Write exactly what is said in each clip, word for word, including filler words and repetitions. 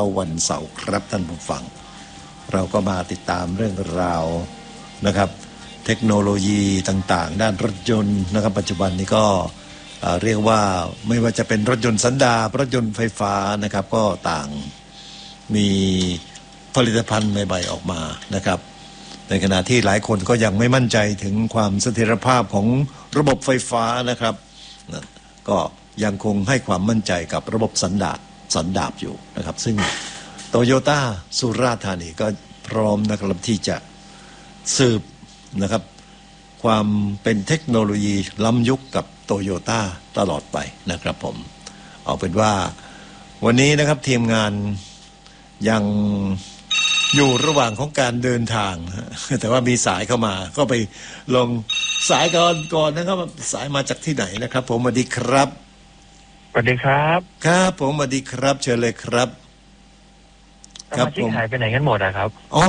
วันเสาร์ครับท่านผู้ฟังเราก็มาติดตามเรื่องราวนะครับเทคโนโลยีต่างๆด้านรถยนต์นะครับปัจจุบันนี้ก็เรียกว่าไม่ว่าจะเป็นรถยนต์สันดาปรถยนต์ไฟฟ้านะครับก็ต่างมีผลิตภัณฑ์ใหม่ๆออกมานะครับในขณะที่หลายคนก็ยังไม่มั่นใจถึงความเสถียรภาพของระบบไฟฟ้านะครับก็ยังคงให้ความมั่นใจกับระบบสันดาปสันดาปอยู่นะครับซึ่งโตโยต้าสุราษฎร์ธานีก็พร้อมนะครับที่จะสืบนะครับความเป็นเทคโนโลยีล้ำยุคกับโตโยต้าตลอดไปนะครับผมเอาเป็นว่าวันนี้นะครับทีมงานยังอยู่ระหว่างของการเดินทางแต่ว่ามีสายเข้ามาก็ไปลงสายก่อนก่อนนะครับสายมาจากที่ไหนนะครับผมสวัสดีครับสวัสดีครับครับผมสวัสดีครับเชิญเลยครับครับผมหายไปไหนกันหมดอะครับอ๋อ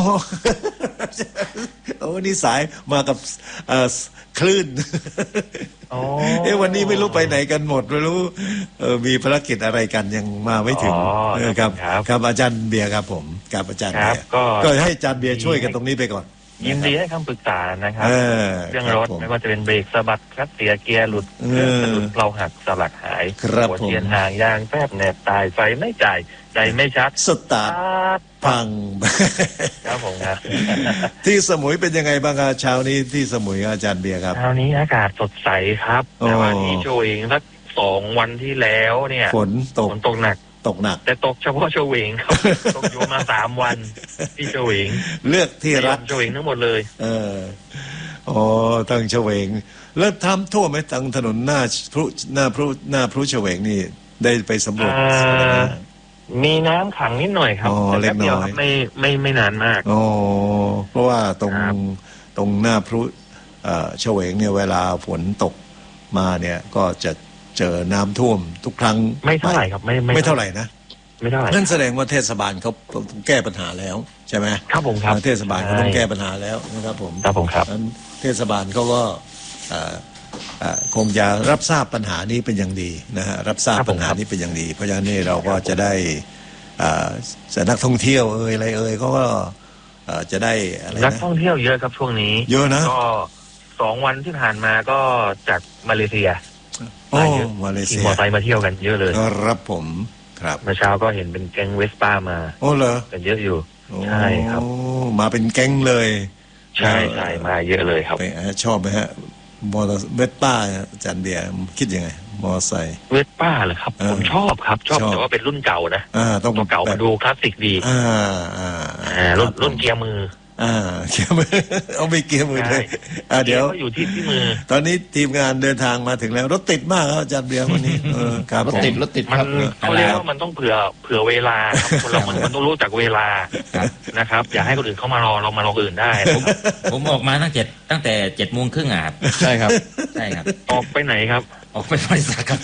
โอ้นี่สายมากับคลื่นอ๋อเอ๊ะวันนี้ไม่รู้ไปไหนกันหมดไม่รู้เออมีภารกิจอะไรกันยังมาไม่ถึงครับครับอาจารย์เบียร์ครับผมกับอาจารย์เบียร์ก็ให้อาจารย์เบียร์ช่วยกันตรงนี้ไปก่อนยินดีให้คำปรึกษานะครับเรื่องรถไม่ว่าจะเป็นเบรกสะบัดคลัตช์เสียเกียร์หลุดเครื่องสะดุดเปล่าหักสลักหายหัวเทียนห่างยางแฟบแหนบตายไฟไม่จ่ายใจไม่ชัดสตาร์ทพังครับผมครับที่สมุยเป็นยังไงบ้างครับเช้านี้ที่สมุยอาจารย์เบียร์ครับเช้านี้อากาศสดใสครับแต่ว่าที่โชว์เองสักสองวันที่แล้วเนี่ยฝนตกฝนตกหนักตกหนักแต่ตกเฉพาะโชเวงครับตกอยู่มาสามวันที่โชเวงเลือกที่รักโชเวงทั้งหมดเลยเอออ๋อตั้งโชเวงแล้วทำทั่วไหมตั้งถนนหน้าพรุหน้าพรุหน้าพรุโชเวงนี่ได้ไปสำรวจมีน้ำขังนิดหน่อยครับแต่แป๊บเดียวครับไม่ไม่ไม่นานมากอ๋อเพราะว่าตรงตรงหน้าพรุโชเวงเนี่ยเวลาฝนตกมาเนี่ยก็จะเจอน้ำท่วมทุกครั้งไม่เท่าไหร่ครับไม่ไม่เท่าไหร่นะไม่เท่าไหร่นั่นแสดงว่าเทศบาลเขาแก้ปัญหาแล้วใช่ไหมครับผมครับเทศบาลเขาต้องแก้ปัญหาแล้วนะครับผมครับผมครับนั้นเทศบาลเขาก็คงจะรับทราบปัญหานี้เป็นอย่างดีนะฮะรับทราบปัญหานี้เป็นอย่างดีเพราะฉะนั้นนี่เราก็จะได้นักท่องเที่ยวเอ่ยอะไรเอ่ยเขาก็จะได้อะไรนะนักท่องเที่ยวเยอะครับช่วงนี้เยอะนะก็สองวันที่ผ่านมาก็จากมาเลเซียโอ้มาเลเซียขี่มอเตอร์ไซค์มาเที่ยวกันเยอะเลยครับผมครับเมื่อเช้าก็เห็นเป็นแก๊งเวสป้ามาโอ้เหรอกันเยอะอยู่ใช่ครับมาเป็นแก๊งเลยใช่ใช่มาเยอะเลยครับชอบไหมฮะมอเตอร์เวสป้าอาจารย์เบียร์คิดยังไงมอเตอร์ไซค์เวสป้าเหรอครับผมชอบครับชอบแต่ว่าเป็นรุ่นเก่านะต้องเก่ามาดูคลาสสิกดีอ่าอ่ารุ่นรุ่นเกียร์มืออ่าเกียร์มือเอาไปเกียร์มือเลยอ่าเดี๋ยวอยู่ที่ที่มือตอนนี้ทีมงานเดินทางมาถึงแล้วรถติดมากครับอาจารย์เบียร์วันนี้เออครับรถติดรถติดมันเขาเรียกว่ามันต้องเผื่อเผื่อเวลาครับคนเรามันต้องรู้จักเวลานะครับอย่าให้คนอื่นเข้ามารอเรามารออื่นได้ผมผมออกมาตั้งเจ็ดตั้งแต่เจ็ดโมงครึ่งอ่ะใช่ครับใช่ครับออกไปไหนครับออกไปบริษัทครับ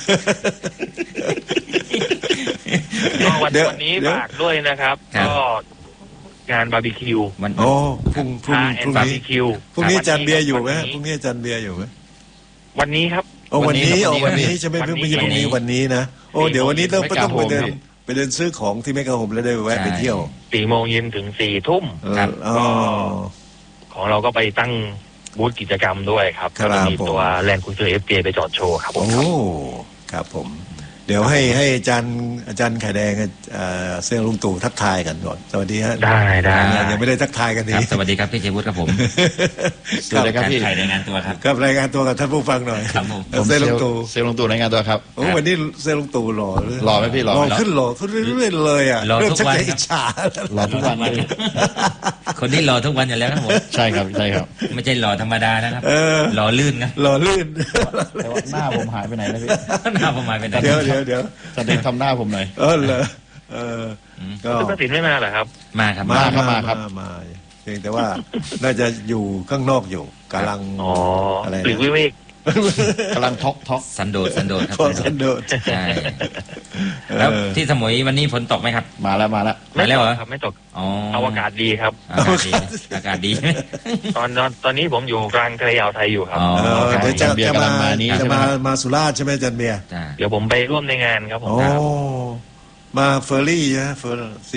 วันนี้ฝากด้วยนะครับก็งานบาร์บีคิวมันโอ้พรุ่งพรุ่งพรุ่งนี้พรุ่งนี้อาจารย์เบียร์อยู่ไหมพรุ่งนี้อาจารย์เบียร์อยู่ไหมวันนี้ครับโอ้วันนี้โอ้วันนี้ใช่ไหมพรุ่งนี้พรุ่งนี้วันนี้นะโอ้เดี๋ยววันนี้ต้องต้องไปเดินไปเดินซื้อของที่แมกกาโฮมแล้วได้แวะไปเที่ยวสี่โมงเย็นถึงสี่ทุ่มครับของเราก็ไปตั้งบูธกิจกรรมด้วยครับก็มีตัวแลนด์คูเซอร์เอฟเจไปจอดโชว์ครับผมโอ้ครับผมเดี๋ยวให้ให้อาจารย์อาจารย์ไข่แดงเสื้อลุงตู่ทักทายกันก่อนสวัสดีฮะได้ได้ยังไม่ได้ทักทายกันดีสวัสดีครับพี่เจวุฒิครับผมสวัสดีครับพี่ไข่รายงานตัวครับครับรายงานตัวกับท่านผู้ฟังหน่อยครับผมเสื้อลุงตู่เสื้อลุงตู่รายงานตัวครับโอ้วันนี้เสื้อลุงตู่หล่อหล่อไหมพี่หล่อขึ้นหล่อขึ้นเรื่อยๆเลยอ่ะเริ่มชักจะอิจฉาหล่อทุกวันคนที่หล่อทุกวันอยู่แล้วครับผมใช่ครับใช่ครับไม่ใช่หล่อธรรมดานะครับหล่อลื่นนะหล่อลื่นแต่ว่าหน้าผมหายไปไหนแล้วพี่หน้าผมหายไปไหนเดี๋ยวเดี๋ยวเดี๋ยวแสดงทำหน้าผมหน่อยเออเหรอเออก็คุณประสิทธิ์ไม่มาเหรอครับมาครับมาครับมาครับมาเพียงแต่ว่าน่าจะอยู่ข้างนอกอยู่กำลังอะไรหรือวิเวกกำลังท็อกท็อกสันโดษสันโดษครับสันโดษใช่แล้วที่สมุยวันนี้ฝนตกไหมครับมาแล้วมาแล้วมาแล้วเหรอครับไม่ตกอ๋ออากาศดีครับอากาศดีอากาศดีตอนตอนนี้ผมอยู่กลางทะเลอ่าวไทยอยู่ครับเดี๋ยวจะจะมาจะมามาสุราษฎร์ใช่ไหมจันเบียร์เดี๋ยวผมไปร่วมในงานครับผมโอ้มาเฟอร์รี่นะเฟอร์